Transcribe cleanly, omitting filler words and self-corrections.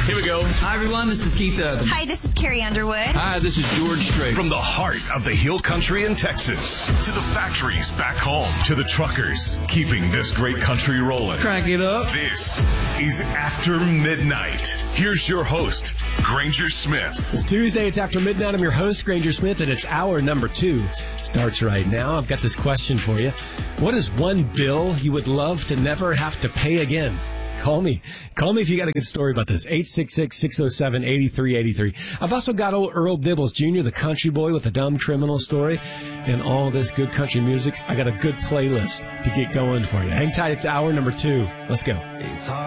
Here we go. Hi, everyone. This is Keith Urban. Hi, this is Carrie Underwood. Hi, this is George Strait. From the heart of the Hill Country in Texas to the factories back home to the truckers keeping this great country rolling. Crank it up. This is After Midnight. Here's your host, Granger Smith. It's Tuesday. It's After Midnight. I'm your host, Granger Smith, and it's hour number 2. Starts right now. I've got this question for you. What is one bill you would love to never have to pay again? Call me. Call me if you got a good story about this. 866-607-8383. I've also got old Earl Dibbles Jr., the country boy with a dumb criminal story, and all this good country music. I got a good playlist to get going for you. Hang tight. It's hour number 2. Let's go.